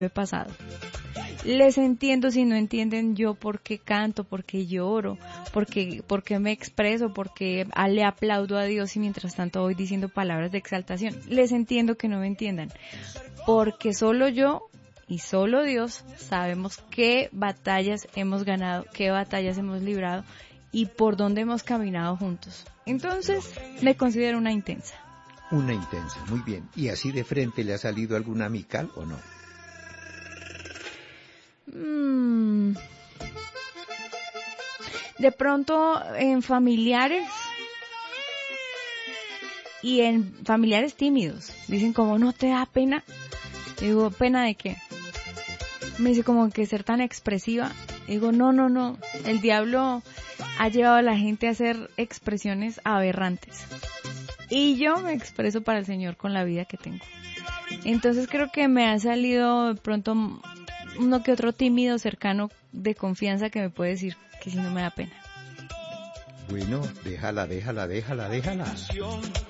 he pasado. Les entiendo si no entienden yo por qué canto, por qué lloro, por qué me expreso, por qué le aplaudo a Dios y mientras tanto voy diciendo palabras de exaltación. Les entiendo que no me entiendan, porque solo yo y solo Dios sabemos qué batallas hemos ganado, qué batallas hemos librado y por dónde hemos caminado juntos. Entonces, me considero una intensa. Una intensa, muy bien. ¿Y así de frente le ha salido alguna amical o no? De pronto en familiares y en familiares tímidos. Dicen como, ¿no te da pena? Digo, ¿pena de qué? Me dice como que ser tan expresiva. Digo, no. El diablo ha llevado a la gente a hacer expresiones aberrantes. Y yo me expreso para el Señor con la vida que tengo. Entonces creo que me ha salido de pronto uno que otro tímido cercano de confianza que me puede decir que si no me da pena. Bueno, déjala.